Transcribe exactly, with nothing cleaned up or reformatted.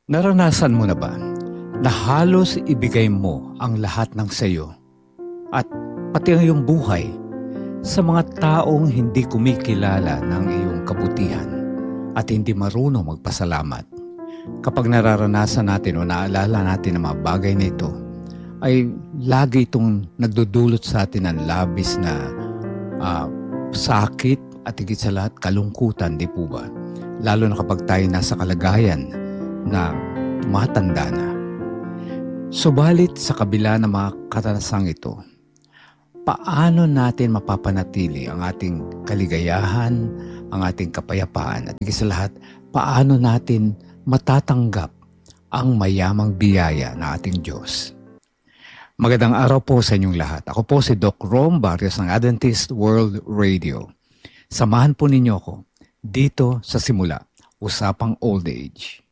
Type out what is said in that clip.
Naranasan mo na ba na halos ibigay mo ang lahat ng sayo at pati ang iyong buhay sa mga taong hindi kumikilala ng iyong kabutihan at hindi marunong magpasalamat? Kapag nararanasan natin o naalala natin ang mga bagay na ito, ay lagi itong nagdudulot sa atin ng labis na uh, sakit at higit sa lahat kalungkutan, di po ba? Lalo na kapag tayo nasa kalagayan na tumatanda na. Subalit sa kabila ng mga karanasang ito, paano natin mapapanatili ang ating kaligayahan, ang ating kapayapaan, at higit sa lahat, paano natin matatanggap ang mayamang biyaya ng ating Diyos? Magandang araw po sa inyong lahat. Ako po si Doc Rom Barrios ng Adventist World Radio. Samahan po ninyo ako dito sa Simula, Usapang Old Age.